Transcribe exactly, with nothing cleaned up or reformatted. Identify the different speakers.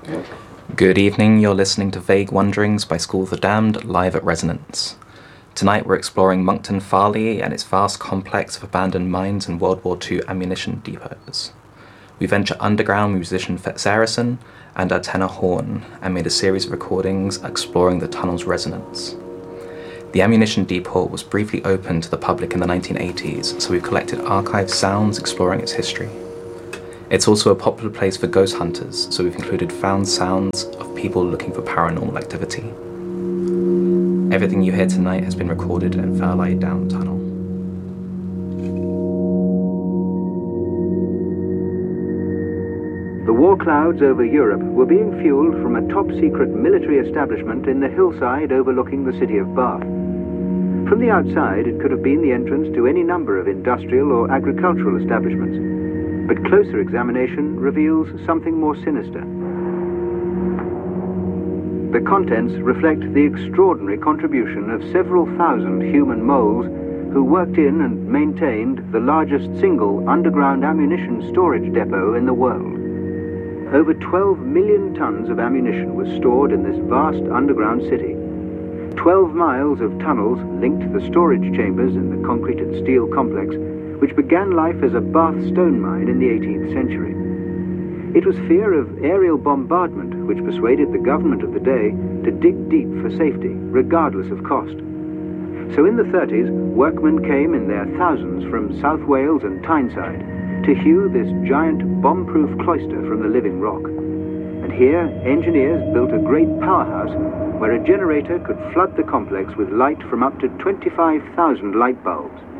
Speaker 1: Good evening, you're listening to Vague Wanderings by School of the Damned, live at Resonance. Tonight we're exploring Monkton Farleigh and its vast complex of abandoned mines and World War Two ammunition depots. We venture underground with musician Saracen and our tenor Horn, and made a series of recordings exploring the tunnel's resonance. The ammunition depot was briefly opened to the public in the nineteen eighties, so we've collected archived sounds exploring its history. It's also a popular place for ghost hunters, so we've included found sounds of people looking for paranormal activity. Everything you hear tonight has been recorded in Farleigh Down Tunnel.
Speaker 2: The war clouds over Europe were being fueled from a top-secret military establishment in the hillside overlooking the city of Bath. From the outside, it could have been the entrance to any number of industrial or agricultural establishments, but closer examination reveals something more sinister. The contents reflect the extraordinary contribution of several thousand human moles who worked in and maintained the largest single underground ammunition storage depot in the world. Over twelve million tons of ammunition was stored in this vast underground city. twelve miles of tunnels linked the storage chambers in the concrete and steel complex, which began life as a Bath stone mine in the eighteenth century. It was fear of aerial bombardment which persuaded the government of the day to dig deep for safety, regardless of cost. So in the thirties, workmen came in their thousands from South Wales and Tyneside to hew this giant bomb-proof cloister from the living rock. And here, engineers built a great powerhouse where a generator could flood the complex with light from up to twenty-five thousand light bulbs.